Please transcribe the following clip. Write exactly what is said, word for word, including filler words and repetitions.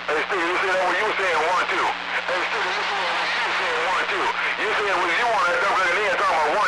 Hey, Steve, you see that what you were saying one, two. Hey, Steve, you saying what you were saying one, two. You saying was you on that double and then talking about one,